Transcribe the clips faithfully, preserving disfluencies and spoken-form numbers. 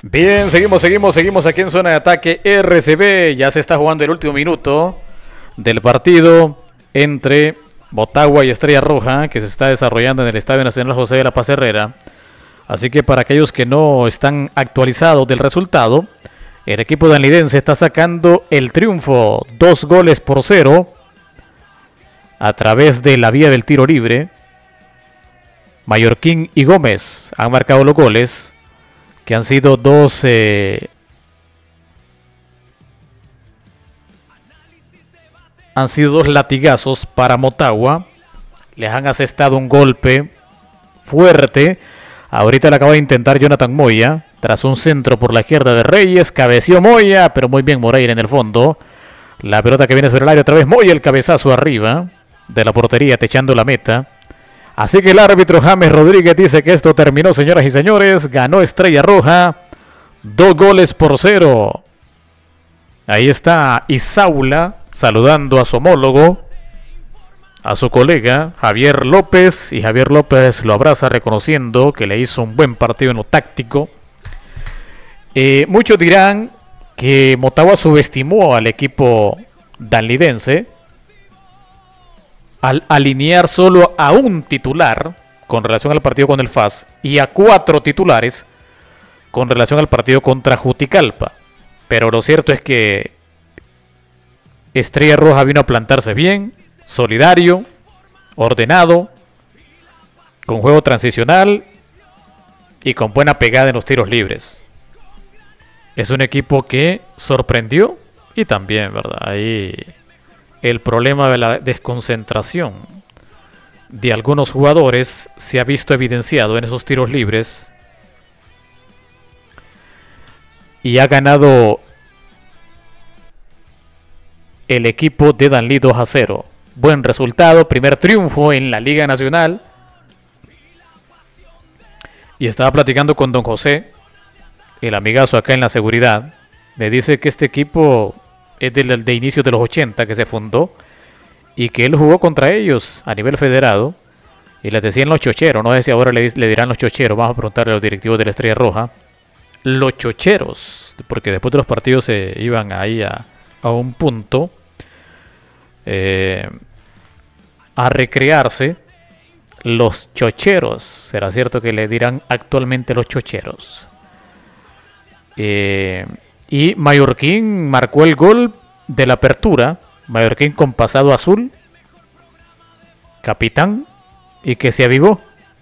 Bien, seguimos, seguimos, seguimos aquí en zona de ataque R C B. Ya se está jugando el último minuto del partido entre Motagua y Estrella Roja, que se está desarrollando en el Estadio Nacional José de la Paz Herrera. Así que para aquellos que no están actualizados del resultado, el equipo danlidense está sacando el triunfo, dos goles por cero, a través de la vía del tiro libre. Mallorquín y Gómez han marcado los goles, que han sido dos eh, han sido dos latigazos para Motagua. Les han asestado un golpe fuerte. Ahorita le acaba de intentar Jonathan Moya, tras un centro por la izquierda de Reyes. Cabeció Moya, pero muy bien Moreira en el fondo. La pelota que viene sobre el área otra vez. Moya, el cabezazo arriba de la portería, techando la meta. Así que el árbitro James Rodríguez dice que esto terminó, señoras y señores. Ganó Estrella Roja, dos goles por cero. Ahí está Isaula saludando a su homólogo, a su colega Javier López. Y Javier López lo abraza reconociendo que le hizo un buen partido en lo táctico. Eh, muchos dirán que Motagua subestimó al equipo danlidense al alinear solo a un titular con relación al partido con el F A S y a cuatro titulares con relación al partido contra Juticalpa. Pero lo cierto es que Estrella Roja vino a plantarse bien, solidario, ordenado, con juego transicional y con buena pegada en los tiros libres. Es un equipo que sorprendió y también, ¿verdad? Ahí el problema de la desconcentración de algunos jugadores se ha visto evidenciado en esos tiros libres y ha ganado el equipo de Danlí dos a cero. Buen resultado, primer triunfo en la Liga Nacional. Y estaba platicando con don José, el amigazo acá en la seguridad. Me dice que este equipo es de, de inicio de los ochenta que se fundó y que él jugó contra ellos a nivel federado y les decían los chocheros. No sé si ahora le, le dirán los chocheros. Vamos a preguntarle a los directivos de la Estrella Roja. Los chocheros, porque después de los partidos se iban ahí a, a un punto eh, a recrearse. Los chocheros, será cierto que le dirán actualmente los chocheros. eh, Y Mallorquín marcó el gol de la apertura. Mallorquín con pasado azul, capitán, y que se avivó.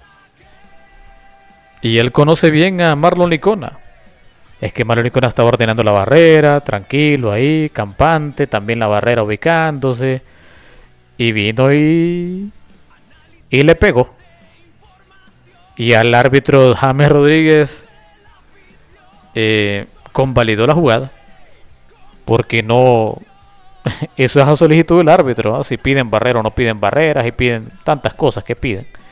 Y él conoce bien a Marlon Licona. Es que Marlon Licona estaba ordenando la barrera, tranquilo ahí, campante, también la barrera ubicándose. Y vino y, y le pegó. Y al árbitro James Rodríguez eh, convalidó la jugada, porque no, eso es a solicitud del árbitro, ¿no? Si piden barrera o no piden barreras, y piden tantas cosas que piden.